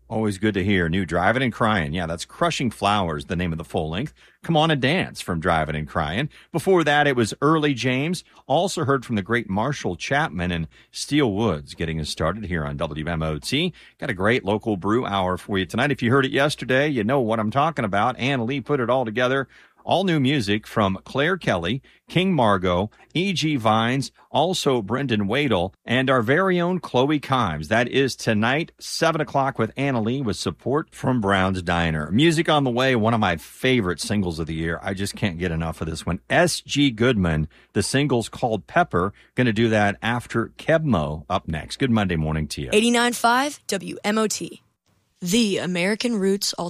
Always good to hear. New Driving and Crying. Yeah, that's Crushing Flowers, the name of the full length. Come On and Dance from Driving and Crying. Before that, it was Early James. Also heard from the great Marshall Chapman and Steel Woods getting us started here on WMOT. Got a great local brew hour for you tonight. If you heard it yesterday, you know what I'm talking about. Anna Lee put it all together. All new music from Claire Kelly, King Margot, E.G. Vines, also Brendan Wadle, and our very own Chloe Kimes. That is tonight, 7 o'clock with Anna Lee with support from Brown's Diner. Music on the way, one of my favorite singles of the year. I just can't get enough of this one. S.G. Goodman, the single's called Pepper. Going to do that after Kebmo up next. Good Monday morning to you. 89.5 WMOT. The American Roots Alternative.